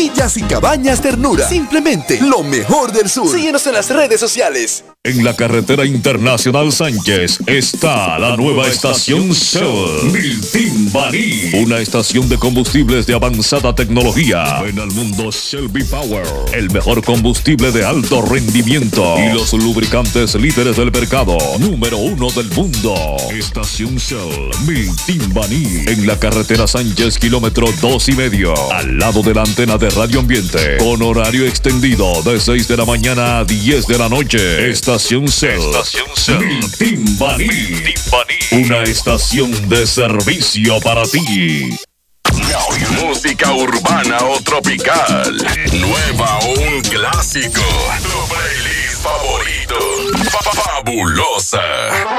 Villas y Cabañas Ternura. Simplemente lo mejor del sur. Síguenos en las redes sociales. En la carretera internacional Sánchez está la nueva estación Shell Miltim Baní, una estación de combustibles de avanzada tecnología. Ven al mundo Shell V-Power, el mejor combustible de alto rendimiento y los lubricantes líderes del mercado, número 1 del mundo. Estación Shell Miltim Baní, en la carretera Sánchez, kilómetro 2,5, al lado de la antena de Radio Ambiente, con horario extendido de 6 de la mañana a 10 de la noche. Estación Shell Miltim Baní, una estación de servicio para ti. Música urbana o tropical, nueva o un clásico, tu playlist favorito, fabulosa.